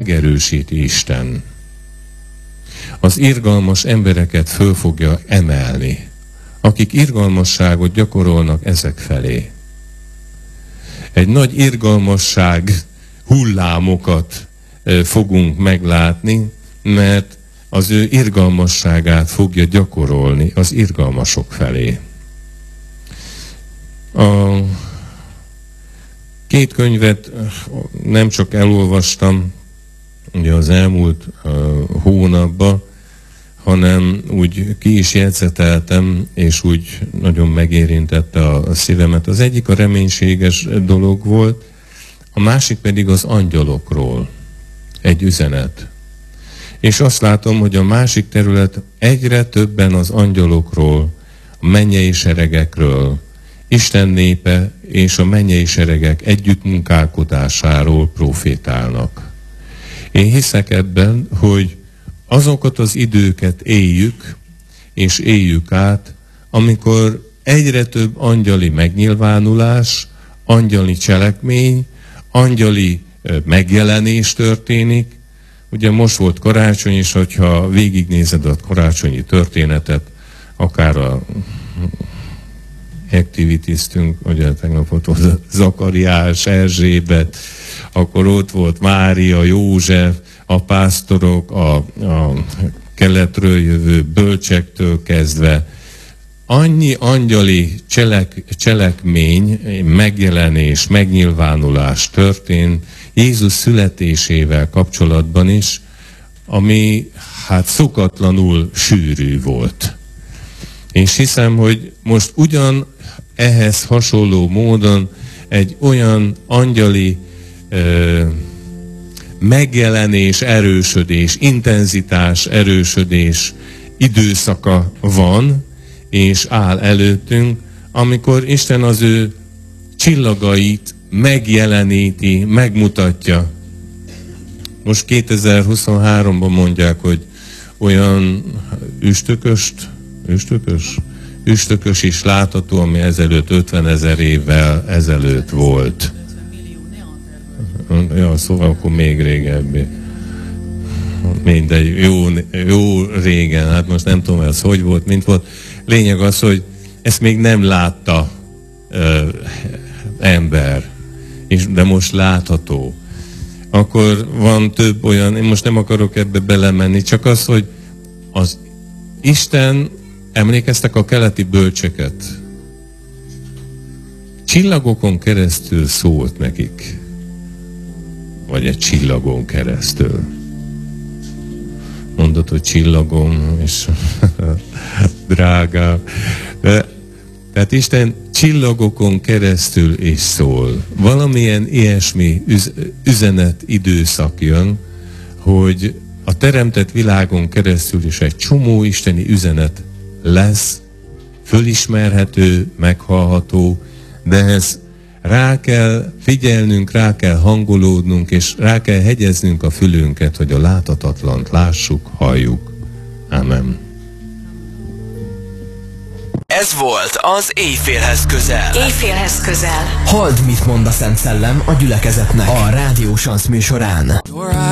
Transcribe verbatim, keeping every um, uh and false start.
megerősíti Isten. Az irgalmas embereket föl fogja emelni, akik irgalmasságot gyakorolnak ezek felé. Egy nagy irgalmasság hullámokat fogunk meglátni, mert az ő irgalmasságát fogja gyakorolni az irgalmasok felé. A két könyvet nem csak elolvastam ugye az elmúlt uh, hónapban, hanem úgy ki is jegyzeteltem, és úgy nagyon megérintette a, a szívemet. Az egyik a reménységes dolog volt, a másik pedig az angyalokról egy üzenet. És azt látom, hogy a másik terület egyre többen az angyalokról, a mennyei seregekről, Isten népe és a mennyei seregek együttmunkálkodásáról profétálnak. Én hiszek ebben, hogy azokat az időket éljük, és éljük át, amikor egyre több angyali megnyilvánulás, angyali cselekmény, angyali megjelenés történik. Ugye most volt karácsony, és hogyha végignézed a karácsonyi történetet, akár a activitisztünk, ugye tegnap ott volt Zakariás, Erzsébet, akkor ott volt Mária, József, a pásztorok, a, a keletről jövő bölcsektől kezdve. Annyi angyali cselek, cselekmény, megjelenés, megnyilvánulás történt Jézus születésével kapcsolatban is, ami hát szokatlanul sűrű volt. És hiszem, hogy most ugyan ehhez hasonló módon egy olyan angyali ö, megjelenés, erősödés, intenzitás, erősödés időszaka van, és áll előttünk, amikor Isten az ő csillagait megjeleníti, megmutatja. Most kétezer-huszonháromban mondják, hogy olyan üstököst, üstökös? Üstökös is látható, ami ezelőtt ötvenezer évvel ezelőtt volt. Ja, szóval akkor még régebbi. Mindegy, jó, jó régen, hát most nem tudom, ez hogy volt, mint volt. Lényeg az, hogy ezt még nem látta ö, ember, és, de most látható. Akkor van több olyan, én most nem akarok ebbe belemenni, csak az, hogy az Isten, emlékeztek a keleti bölcseket? Csillagokon keresztül szólt nekik. Vagy egy csillagon keresztül. Mondod, hogy csillagom, és drága. De, tehát Isten csillagokon keresztül is szól. Valamilyen ilyesmi üz, üzenet időszak jön, hogy a teremtett világon keresztül is egy csomó isteni üzenet lesz, fölismerhető, meghallható, de ez rá kell figyelnünk, rá kell hangolódnunk, és rá kell hegyeznünk a fülünket, hogy a láthatatlant lássuk, halljuk. Amen. Ez volt az Éjfélhez közel. Éjfélhez közel. Halld, mit mond a Szent Szellem a gyülekezetnek a Rádió Sansz műsorán.